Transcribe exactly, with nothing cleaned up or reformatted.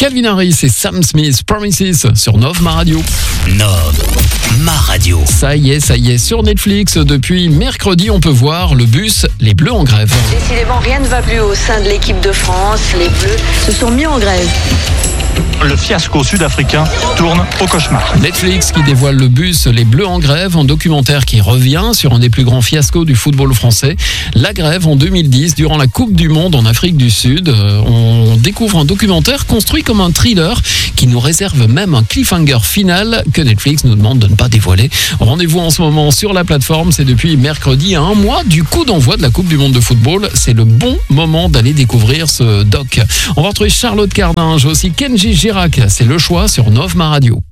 Calvin Harris et Sam Smith, Promises sur Nove Ma Radio. Nove Ma Radio. Ça y est, ça y est, sur Netflix, depuis mercredi, on peut voir le bus Les Bleus en grève. Décidément, rien ne va plus au sein de l'équipe de France. Les Bleus se sont mis en grève. Le fiasco sud-africain tourne au cauchemar. Netflix qui dévoile le bus Les Bleus en grève, un documentaire qui revient sur un des plus grands fiascos du football français. La grève en deux mille dix, durant la Coupe du Monde en Afrique du Sud. On découvre un documentaire construit comme un thriller qui nous réserve même un cliffhanger final que Netflix nous demande de ne pas dévoiler. Rendez-vous en ce moment sur la plateforme, c'est depuis mercredi à un mois du coup d'envoi de la Coupe du Monde de football. C'est le bon moment d'aller découvrir ce doc. On va retrouver Charlotte Cardinge, aussi Kenji Girac. C'est le choix sur Nove Ma Radio.